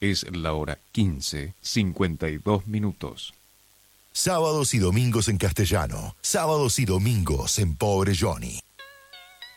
Es la hora 15:52. Sábados y domingos en castellano. Sábados y domingos en Pobre Johnny.